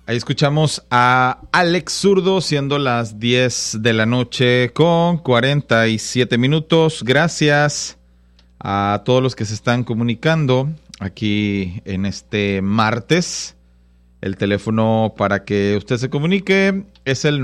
Ahí escuchamos a Alex Zurdo, siendo las 10 de la noche con 47 minutos. Gracias a todos los que se están comunicando aquí en este martes. El teléfono para que usted se comunique es el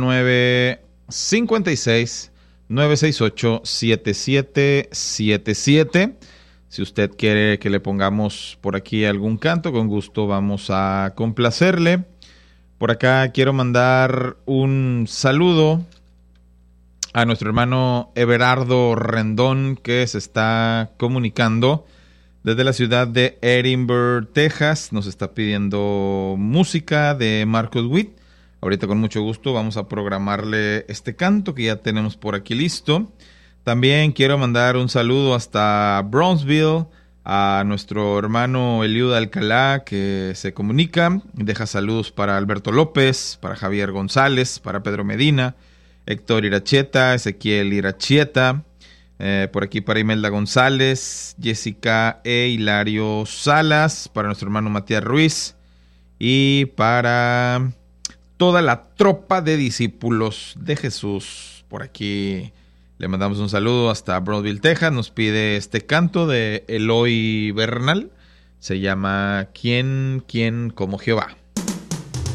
956-968-7777. Si usted quiere que le pongamos por aquí algún canto, con gusto vamos a complacerle. Por acá quiero mandar un saludo a nuestro hermano Everardo Rendón, que se está comunicando desde la ciudad de Edinburgh, Texas. Nos está pidiendo música de Marcos Witt. Ahorita con mucho gusto vamos a programarle este canto que ya tenemos por aquí listo. También quiero mandar un saludo hasta Brownsville a nuestro hermano Eliud Alcalá, que se comunica. Deja saludos para Alberto López, para Javier González, para Pedro Medina, Héctor Iracheta, Ezequiel Iracheta, por aquí para Imelda González, Jessica e Hilario Salas, para nuestro hermano Matías Ruiz y para toda la tropa de discípulos de Jesús. Por aquí le mandamos un saludo hasta Brownsville, Texas. Nos pide este canto de Eloy Bernal. Se llama ¿Quién como Jehová?